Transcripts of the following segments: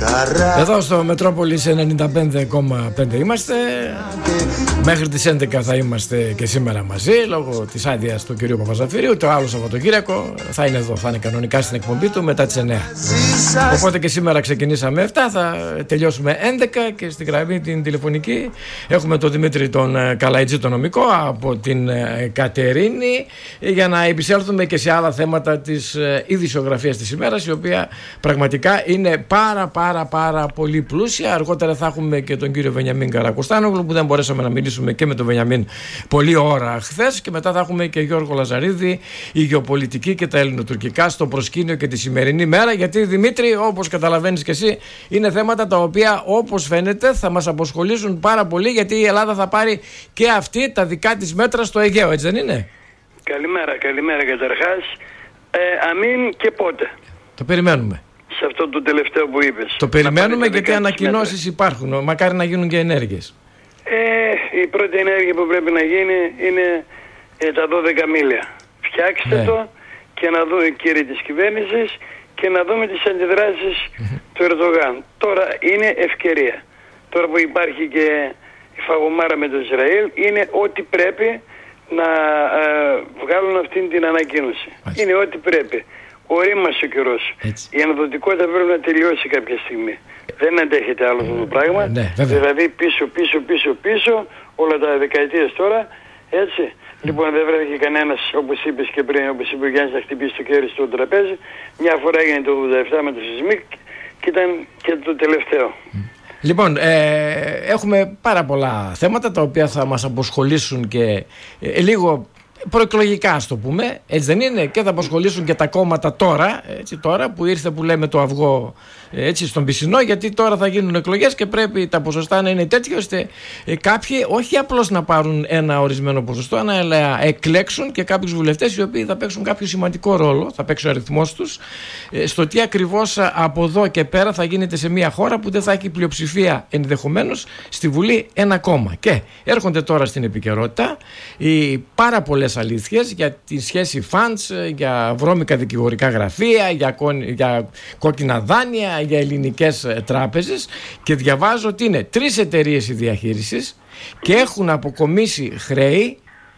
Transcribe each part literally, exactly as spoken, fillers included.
Εδώ στο Μετρόπολης ενενήντα πέντε κόμμα πέντε είμαστε. Μέχρι τις έντεκα θα είμαστε και σήμερα μαζί, λόγω της άδειας του κυρίου Παπαζαφυρίου. Το άλλο Σαββατοκύριακο θα είναι εδώ, θα είναι κανονικά στην εκπομπή του μετά τις εννέα. Οπότε και σήμερα ξεκινήσαμε επτά, θα τελειώσουμε έντεκα και στην γραμμή την τηλεφωνική έχουμε τον Δημήτρη τον Καλαϊτζή, τον νομικό, από την Κατερίνη, για να επισέλθουμε και σε άλλα θέματα της ειδησιογραφίας της ημέρας, η οποία πραγματικά είναι πάρα πάρα πάρα πολύ πλούσια. Αργότερα θα έχουμε και τον κύριο Βενιαμίν Καρακοστάνογλου, που δεν μπορέσαμε να μιλήσουμε και με τον Βενιαμίν πολλή ώρα χθες, και μετά θα έχουμε και Γιώργο Λαζαρίδη, η γεωπολιτική και τα ελληνοτουρκικά στο προσκήνιο και τη σημερινή μέρα. Γιατί, Δημήτρη, όπως καταλαβαίνεις και εσύ, είναι θέματα τα οποία, όπως φαίνεται, θα μας αποσχολήσουν πάρα πολύ, γιατί η Ελλάδα θα πάρει και αυτή τα δικά της μέτρα στο Αιγαίο, έτσι δεν είναι? Καλημέρα, καλημέρα καταρχάς. Ε, αμήν και πότε. Το περιμένουμε. Σε αυτό το τελευταίο που είπες. Το περιμένουμε γιατί ανακοινώσεις υπάρχουν. Μακάρι να γίνουν και ενέργειες. Ε, η πρώτη ενέργεια που πρέπει να γίνει είναι ε, τα δώδεκα μίλια. Φτιάξτε ναι. το και να δούμε, κύριοι της κυβέρνησης, και να δούμε τις αντιδράσεις mm-hmm. του Ερντογάν. Τώρα είναι ευκαιρία. Τώρα που υπάρχει και η φαγωμάρα με το Ισραήλ, είναι ό,τι πρέπει να ε, βγάλουν αυτήν την ανακοίνωση. Άς. Είναι ό,τι πρέπει. Ορίμασε ο καιρός. Η αναδοτικότητα πρέπει να τελειώσει κάποια στιγμή. Δεν αντέχεται άλλο αυτό το πράγμα. Ναι, δηλαδή πίσω, πίσω, πίσω, πίσω, όλα τα δεκαετίες τώρα, έτσι. Mm. Λοιπόν, δεν βρέθηκε κανένας, όπως είπες και πριν, όπως είπε ο Γιάννης, να χτυπήσει το χέρι στο τραπέζι. Μια φορά έγινε το ογδόντα επτά με το σεισμίκ και ήταν και το τελευταίο. Mm. Λοιπόν, ε, έχουμε πάρα πολλά θέματα τα οποία θα μας αποσχολήσουν και ε, λίγο προεκλογικά, ας το πούμε, έτσι δεν είναι? Και θα απασχολήσουν και τα κόμματα τώρα, έτσι, τώρα που ήρθε, που λέμε, το αυγό, έτσι, στον πισινό, γιατί τώρα θα γίνουν εκλογές και πρέπει τα ποσοστά να είναι τέτοια ώστε ε, κάποιοι όχι απλώς να πάρουν ένα ορισμένο ποσοστό, αλλά να εκλέξουν και κάποιους βουλευτές οι οποίοι θα παίξουν κάποιο σημαντικό ρόλο, θα παίξει ο αριθμός τους, ε, στο τι ακριβώς από εδώ και πέρα θα γίνεται σε μια χώρα που δεν θα έχει πλειοψηφία ενδεχομένως στη Βουλή ένα κόμμα. Και έρχονται τώρα στην επικαιρότητα οι πάρα πολλές αλήθειες για τη σχέση φαντς, για βρώμικα δικηγορικά γραφεία, για, κο... για κόκκινα δάνεια, για ελληνικές τράπεζες, και διαβάζω ότι είναι τρεις εταιρείες η διαχείρισης και έχουν αποκομίσει χρέη,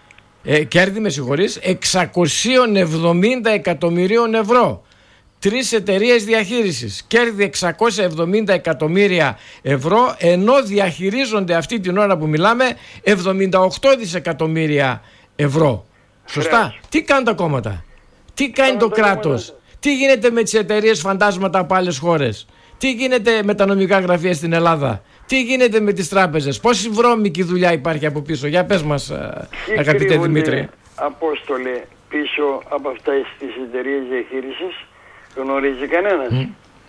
ε, κέρδη με συγχωρείς, εξακόσια εβδομήντα εκατομμυρίων ευρώ. Τρεις εταιρείες διαχείρισης, κέρδη εξακόσια εβδομήντα εκατομμύρια ευρώ, ενώ διαχειρίζονται αυτή την ώρα που μιλάμε εβδομήντα οκτώ δισεκατομμύρια ευρώ. Σωστά. Χρέος. Τι κάνουν τα κόμματα? Τι κάνει το κράτος? Τι γίνεται με τις εταιρείες φαντάσματα από άλλες χώρες? Τι γίνεται με τα νομικά γραφεία στην Ελλάδα? Τι γίνεται με τις τράπεζες? Πόση βρώμικη δουλειά υπάρχει από πίσω? Για πες μας, αγαπητέ Δημήτρη. Απόστολε, πίσω από αυτές τις εταιρείες διαχείρισης γνωρίζει κανένας? Mm.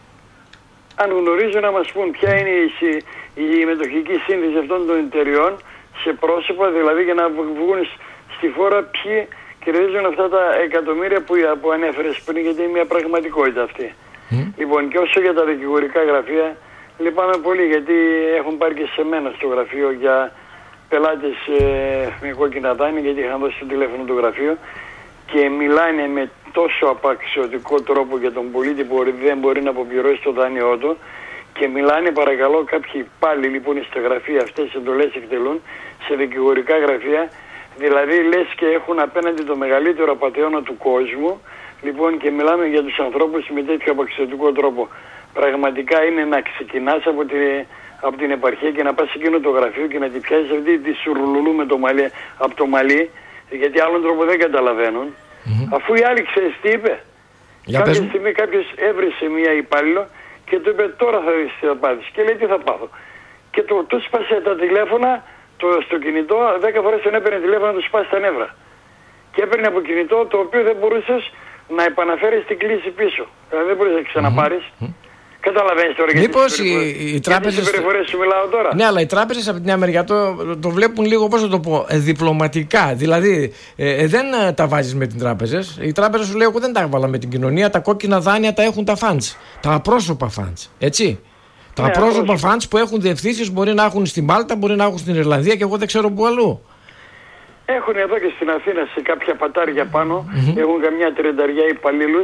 Αν γνωρίζουν, να μας πούν ποια είναι η, η μετοχική σύνθεση αυτών των εταιρεών σε πρόσωπα, δηλαδή, για να βγουν στη φόρα ποιοι κερδίζουν αυτά τα εκατομμύρια που, που ανέφερες πριν, γιατί είναι μια πραγματικότητα αυτή. Mm. Λοιπόν, και όσο για τα δικηγορικά γραφεία, λυπάμαι πολύ, γιατί έχουν πάρει και σε μένα στο γραφείο για πελάτες ε, με κόκκινα δάνεια, γιατί είχαν δώσει το τηλέφωνο του γραφείου και μιλάνε με τόσο απαξιωτικό τρόπο για τον πολίτη που δεν μπορεί να αποπληρώσει το δάνειό του, και μιλάνε, παρακαλώ, κάποιοι υπάλληλοι που είναι στα γραφεία, αυτές τις εντολές εκτελούν σε δικηγορικά γραφεία, δηλαδή λες και έχουν απέναντι το μεγαλύτερο απατεώνα του κόσμου. Λοιπόν, και μιλάμε για τους ανθρώπους με τέτοιο απαξιωτικό τρόπο. Πραγματικά είναι να ξεκινάς από την, από την επαρχία και να πας σε εκείνο το γραφείο και να τη πιάσεις αυτή τη σουρουλουλού με το μαλλί, από το μαλλί, γιατί άλλον τρόπο δεν καταλαβαίνουν. Mm-hmm. Αφού οι άλλοι, ξέρεις τι είπε? Για κάποια πες... στιγμή κάποιος έβρισε μία υπάλληλο και του είπε, τώρα θα δεις τι θα πάθεις. Και λέει, τι θα πάθω? Και το, του σπάσε τα τηλέφωνα το, στο κινητό, δέκα φορές τον έπαιρνε τηλέφωνο να του σπάσει τα νεύρα. Και έπαιρνε από κινητό το οποίο δεν μπορούσες να επαναφέρεις την κλίση πίσω. Δηλαδή δεν μπορείς να ξαναπάρεις. Mm-hmm. Καταλαβαίνεις τώρα γιατί μήπως οι, οι τράπεζες... περιφορές σου μιλάω τώρα. Ναι, αλλά οι τράπεζες από την μια μεριά το, το βλέπουν λίγο, πώς θα το πω, ε, διπλωματικά. Δηλαδή ε, ε, δεν ε, τα βάζεις με την τράπεζες. Οι τράπεζες σου λέει, εγώ δεν τα έβαλα με την κοινωνία. Τα κόκκινα δάνεια τα έχουν τα funds. Τα απρόσωπα funds. Έτσι. Τα ναι, απρόσωπα funds που έχουν διευθύνσεις μπορεί να έχουν στη Μάλτα, μπορεί να έχουν στην Ιρλανδία και εγώ δεν ξέρω πού αλλού. Έχουν εδώ και στην Αθήνα σε κάποια πατάρια πάνω, mm-hmm. έχουν καμιά τριανταριά υπαλλήλους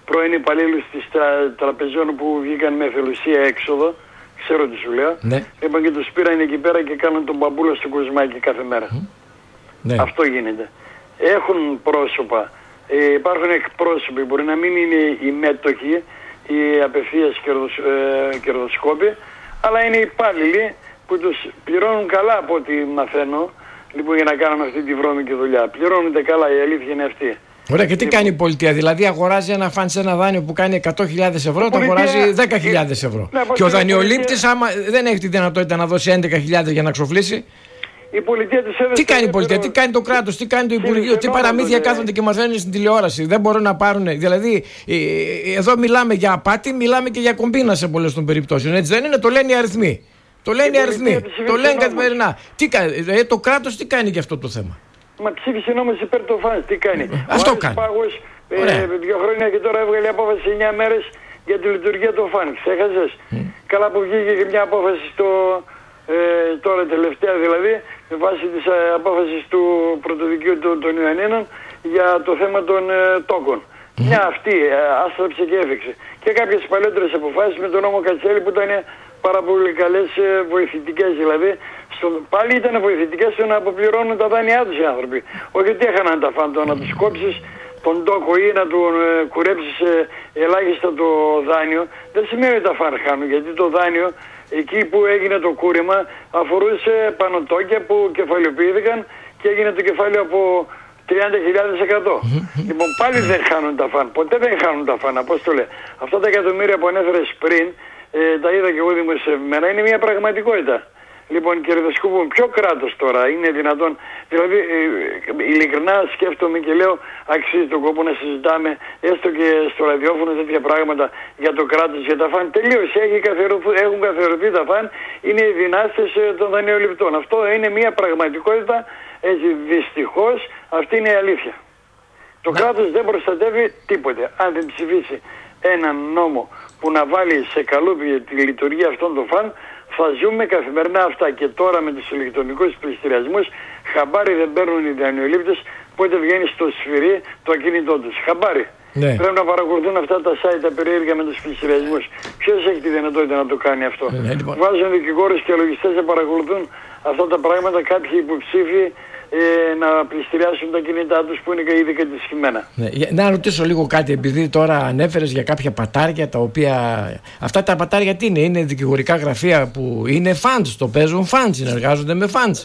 πρώην υπαλλήλους της τρα, τραπεζών που βγήκαν με εθελουσία έξοδο. Ξέρω τι σου λέω. Ναι. Είπαν και τους πήραν εκεί πέρα και κάνουν τον μπαμπούλο στο Κουσμάκι κάθε μέρα. Mm. Ναι. Αυτό γίνεται. Έχουν πρόσωπα, ε, υπάρχουν εκπρόσωποι, μπορεί να μην είναι οι μέτοχοι, οι απευθείας κερδοσ, ε, κερδοσκόποι, αλλά είναι υπάλληλοι που τους πληρώνουν καλά από ό,τι μαθαίνω, λοιπόν, για να κάνουν αυτή τη βρώμικη δουλειά. Πληρώνονται καλά, η αλήθεια είναι αυτή. Ωραία, και τι κάνει η πολιτεία? Δηλαδή αγοράζει ένα φαν σε ένα δάνειο που κάνει εκατό χιλιάδες ευρώ, το αγοράζει δέκα χιλιάδες ευρώ. Ναι, και ο δανειολήπτης, άμα δεν έχει τη δυνατότητα να δώσει έντεκα χιλιάδες για να ξοφλήσει. Η πολιτεία της έδωσε. Τι κάνει η πολιτεία, τι κάνει το κράτος, τι κάνει το Υπουργείο, τι παραμύθια κάθονται και μαθαίνουν στην τηλεόραση. Δεν μπορούν να πάρουν. Δηλαδή, εδώ μιλάμε για απάτη, μιλάμε και για κομπίνα σε πολλές των περιπτώσεων. Έτσι δεν είναι? Το λένε οι αριθμοί. Το λένε οι αριθμοί. Το λένε καθημερινά. Τι κάνει, το κράτος τι κάνει για αυτό το θέμα? Μα ψήφισε νόμος υπέρ του φαν. Τι κάνει? Αυτό ο κάνει. Πάγος, ε, δύο χρόνια και τώρα έβγαλε απόφαση εννιά μέρες για τη λειτουργία του φαν. Ξέχασες? Mm. Καλά που βγήκε και μια απόφαση στο, ε, τώρα τελευταία δηλαδή, με βάση της ε, απόφασης του Πρωτοδικείου των, των Ιωαννίνων για το θέμα των ε, τόκων. Mm. Μια αυτή ε, άστραψε και έφεξε. Και κάποιες παλαιότερες αποφάσεις με τον νόμο Κατσέλη που ήταν πάρα πολύ καλές, ε, βοηθητικές δηλαδή. Στο, πάλι ήταν βοηθητικές στο να αποπληρώνουν τα δάνειά τους οι άνθρωποι. Όχι ότι έχαναν τα φαν, το να τους κόψεις τον τόκο ή να του ε, κουρέψεις ε, ελάχιστα το δάνειο, δεν σημαίνει ότι τα φαν χάνουν, γιατί το δάνειο εκεί που έγινε το κούρεμα αφορούσε πανωτόκια που κεφαλαιοποιήθηκαν και έγινε το κεφάλαιο από τριάντα χιλιάδες εκατό. Λοιπόν, πάλι δεν χάνουν τα φαν, ποτέ δεν χάνουν τα φαν, Απόστολε. Αυτά τα εκατομμύρια που ανέφερες πριν, ε, τα είδα και εγώ δημοσιευμένα, είναι μια πραγματικότητα. Λοιπόν, κερδοσκοπούν. Ποιο κράτος τώρα είναι δυνατόν? Δηλαδή, ε, ειλικρινά σκέφτομαι και λέω, αξίζει τον κόπο να συζητάμε έστω και στο ραδιόφωνο τέτοια πράγματα για το κράτος, για τα φαν. Τελείωσε, έχουν καθιερωθεί τα φαν, είναι οι δυνάστες των δανειοληπτών. Αυτό είναι μια πραγματικότητα, έτσι, δυστυχώς αυτή είναι η αλήθεια. Το να. κράτος δεν προστατεύει τίποτε. Αν δεν ψηφίσει έναν νόμο που να βάλει σε καλούπι τη λειτουργία αυτών των φαν, θα ζούμε καθημερινά αυτά. Και τώρα με τους ηλεκτρονικούς πληστηριασμούς, χαμπάρι δεν παίρνουν οι δανειολήπτες, πότε βγαίνει στο σφυρί το ακίνητό τους. Χαμπάρι. Ναι. Πρέπει να παρακολουθούν αυτά τα site τα περίεργα με τους πληστηριασμούς. Ποιος έχει τη δυνατότητα να το κάνει αυτό? Ναι, λοιπόν. Βάζουν δικηγόρους και λογιστές να παρακολουθούν αυτά τα πράγματα, κάποιοι υποψήφοι ε, να πληστηριάσουν τα κινητά τους που είναι και ήδη κατησχυμένα. Ναι, να ρωτήσω λίγο κάτι, επειδή τώρα ανέφερες για κάποια πατάρια τα οποία... Αυτά τα πατάρια τι είναι? Είναι δικηγορικά γραφεία που είναι φαντς, το παίζουν φαντς, συνεργάζονται με φαντς.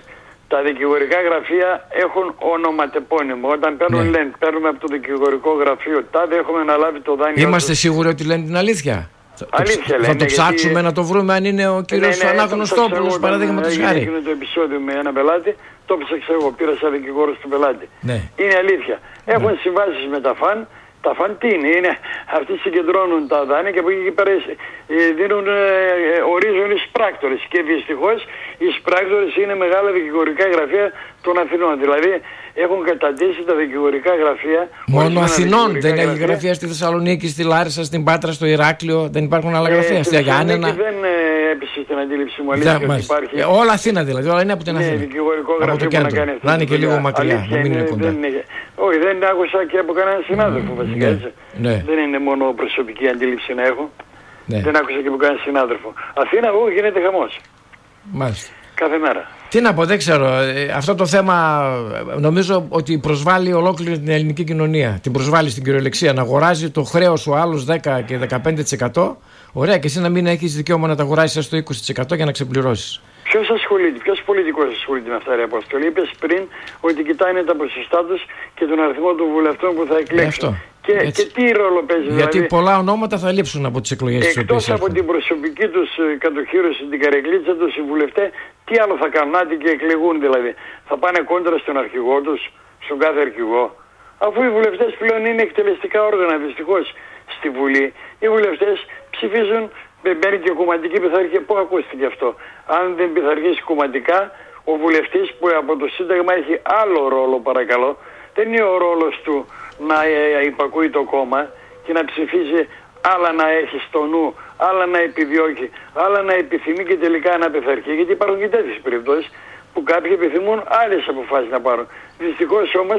Τα δικηγορικά γραφεία έχουν ονοματεπώνυμο. Όταν παίρνουν, ναι, λένε παίρνουμε από το δικηγορικό γραφείο τάδε, έχουμε αναλάβει το δάνειο. Είμαστε τους σίγουροι ότι λένε την αλήθεια? Αλήθεια, θα λένε, το ψάξουμε γιατί... να το βρούμε αν είναι ο κύριος, ναι, ναι, Αναγνωστόπουλος, παραδείγματος χάρη. Έγινε το επεισόδιο με ένα πελάτη, το ψάξα εγώ, πήρα σαν δικηγόρος του πελάτη. Ναι. Είναι αλήθεια. Έχουν, ναι, συμβάσεις με τα φαν. Τα φαν τι είναι? είναι αυτοί συγκεντρώνουν τα δάνεια και από εκεί πέρα δίνουν, ε, ορίζουν οι σπράκτορες. Και δυστυχώς οι σπράκτορες είναι μεγάλα δικηγορικά γραφεία των Αθηνών. Δηλαδή έχουν καταντήσει τα δικηγορικά γραφεία. Μόνο Αθηνών, δεν έχει γραφεία στη Θεσσαλονίκη, στη Λάρισα, στην Πάτρα, στο Ηράκλειο, δεν υπάρχουν άλλα γραφεία? Ε, στη Γιάννενα. Δεν ε, έπεσε στην αντίληψη μου, αλήθεια, ότι υπάρχει. Ε, όλα Αθήνα δηλαδή, όλα είναι από την Αθήνα. Ναι, δικηγορικό γραφείο που να κάνει αυτό. Να είναι και λίγο μακριά, να μην είναι κοντά. Όχι, δεν άκουσα και από κανέναν συνάδελφο βασικά, έτσι. Ναι. Δεν είναι μόνο προσωπική αντίληψη να έχω. Ναι. Δεν άκουσα και από κανέναν συνάδελφο. Αθήνα, εγώ, γίνεται χαμός. Μάλιστα. Κάθε μέρα. Τι να πω, δεν ξέρω. Αυτό το θέμα νομίζω ότι προσβάλλει ολόκληρη την ελληνική κοινωνία. Την προσβάλλει στην κυριολεξία. Να αγοράζει το χρέος ο άλλος δέκα και δεκαπέντε τοις εκατό. Ωραία, και εσύ να μην έχεις δικαίωμα να τα αγοράσεις στο είκοσι τοις εκατό για να ξεπληρώσεις. Ποιος ασχολείται, ποιος πολιτικός ασχολείται με αυτά, ρε Απόστολη? Είπες πριν ότι κοιτάνε τα ποσοστά τους και τον αριθμό των βουλευτών που θα εκλέξουν. Και, και τι ρόλο παίζει? Γιατί δηλαδή, πολλά ονόματα θα λείψουν από τις εκλογές τις οποίες εκτός από την προσωπική τους κατοχύρωση, την καρεκλίτσα τους, οι βουλευτές, τι άλλο θα κάνουν? Άτι και εκλεγούν δηλαδή. Θα πάνε κόντρα στον αρχηγό τους, στον κάθε αρχηγό. Αφού οι βουλευτές πλέον είναι εκτελεστικά όργανα, δυστυχώς στη Βουλή, οι βουλευτές ψηφίζουν. Μπαίνει και κομματική πειθαρχία. Πού ακούστηκε αυτό? Αν δεν πειθαρχήσει κομματικά, ο βουλευτής που από το Σύνταγμα έχει άλλο ρόλο, παρακαλώ, δεν είναι ο ρόλος του να υπακούει το κόμμα και να ψηφίζει, άλλα να έχει στο νου, άλλα να επιδιώκει, άλλα να επιθυμεί και τελικά να πειθαρχεί. Γιατί υπάρχουν και τέτοιες περιπτώσεις που κάποιοι επιθυμούν άλλες αποφάσεις να πάρουν. Δυστυχώς όμως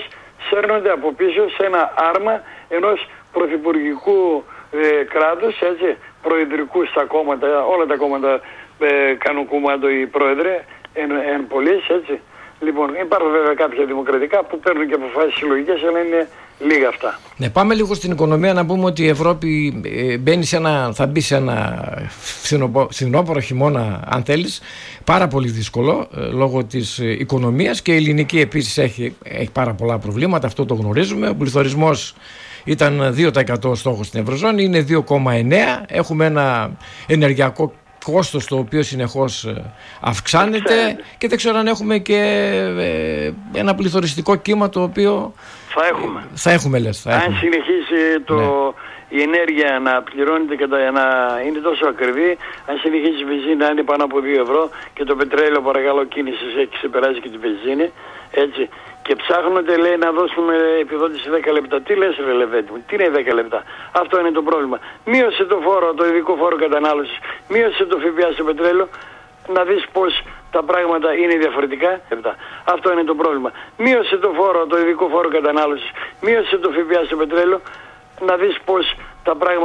σέρνονται από πίσω σε ένα άρμα ενός πρωθυπουργικού ε, κράτους, έτσι, προεδρικού στα κόμματα, όλα τα κόμματα ε, κάνουν κουμάντο οι πρόεδρε, εν, εν πολλής, έτσι. Λοιπόν, υπάρχουν βέβαια κάποια δημοκρατικά που παίρνουν και αποφάσεις συλλογικές, αλλά είναι λίγα αυτά. Ναι, πάμε λίγο στην οικονομία να πούμε ότι η Ευρώπη ε, μπαίνει σε ένα, θα μπει σε ένα φθινόπωρο χειμώνα, αν θέλεις, πάρα πολύ δύσκολο ε, λόγω της ε, οικονομίας, και η ελληνική επίσης έχει, έχει πάρα πολλά προβλήματα, αυτό το γνωρίζουμε. Ο πληθωρισμός ήταν δύο τοις εκατό στόχος στην Ευρωζώνη, είναι δύο κόμμα εννέα. Έχουμε ένα ενεργειακό κόστος το οποίο συνεχώς αυξάνεται και δεν ξέρω αν έχουμε και ε, ένα πληθωριστικό κύμα το οποίο θα έχουμε. Θα έχουμε, λες, θα έχουμε. Αν συνεχίσει το, ναι. η ενέργεια να πληρώνεται και να είναι τόσο ακριβή, αν συνεχίσει η βενζίνα να είναι πάνω από δύο ευρώ και το πετρέλαιο, παρακαλώ, κίνησης έχει ξεπεράσει και τη βενζίνη, έτσι, και ψάχνονται, λέει, να δώσουμε επιδότηση δέκα λεπτά. Τι λες, ρε Λεβέντη μου, τι είναι δέκα λεπτά? Αυτό είναι το πρόβλημα. Μείωσε το φόρο, το ειδικό φόρο κατανάλωσης, μείωσε το ΦΠΑ στο πετρέλαιο, να δεις πως τα πράγματα είναι διαφορετικά. Αυτό είναι το πρόβλημα. Μείωσε το φόρο, το ειδικό φόρο κατανάλωσης, μείωσε το ΦΠΑ στο πετρέλαιο, να δεις πως τα πράγματα